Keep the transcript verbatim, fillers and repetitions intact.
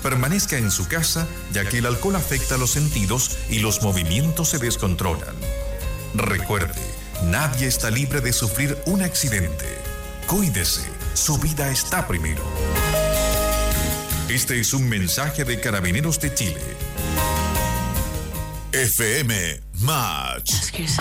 Permanezca en su casa, ya que el alcohol afecta los sentidos y los movimientos se descontrolan. Recuerde, nadie está libre de sufrir un accidente. Cuídese, su vida está primero. Este es un mensaje de Carabineros de Chile. F M Match.